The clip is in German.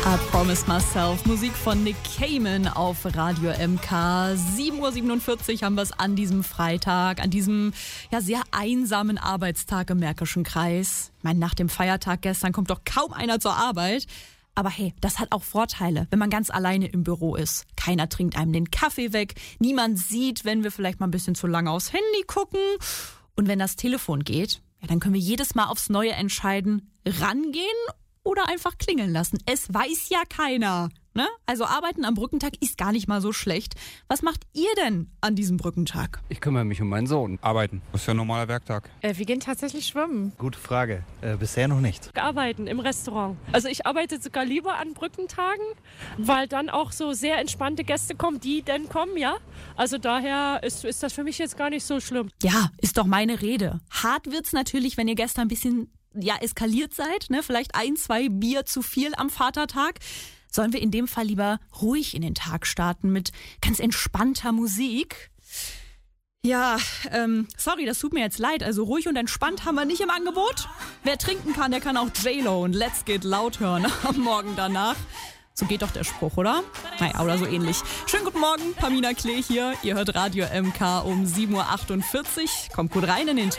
I Promised Myself, Musik von Nick Cayman auf Radio MK. 7.47 Uhr haben wir es an diesem Freitag, an diesem sehr einsamen Arbeitstag im Märkischen Kreis. Ich meine, nach dem Feiertag gestern kommt doch kaum einer zur Arbeit. Aber hey, das hat auch Vorteile, wenn man ganz alleine im Büro ist. Keiner trinkt einem den Kaffee weg, niemand sieht, wenn wir vielleicht mal ein bisschen zu lange aufs Handy gucken. Und wenn das Telefon geht, dann können wir jedes Mal aufs Neue entscheiden, rangehen oder einfach klingeln lassen. Es weiß ja keiner. Ne? Also arbeiten am Brückentag ist gar nicht mal so schlecht. Was macht ihr denn an diesem Brückentag? Ich kümmere mich um meinen Sohn. Arbeiten. Das ist ja ein normaler Werktag. Wir gehen tatsächlich schwimmen. Gute Frage. Bisher noch nicht. Arbeiten im Restaurant. Also ich arbeite sogar lieber an Brückentagen, weil dann auch so sehr entspannte Gäste kommen, die dann kommen, ja. Also daher ist das für mich jetzt gar nicht so schlimm. Ja, ist doch meine Rede. Hart wird's natürlich, wenn ihr gestern ein bisschen eskaliert seid, ne? Vielleicht 1, 2 Bier zu viel am Vatertag. Sollen wir in dem Fall lieber ruhig in den Tag starten mit ganz entspannter Musik? Ja, sorry, das tut mir jetzt leid. Also ruhig und entspannt haben wir nicht im Angebot. Wer trinken kann, der kann auch J-Lo und Let's Get Loud hören am Morgen danach. So geht doch der Spruch, oder? Naja, oder so ähnlich. Schönen guten Morgen, Pamina Klee hier. Ihr hört Radio MK um 7.48 Uhr. Kommt gut rein in den Tag.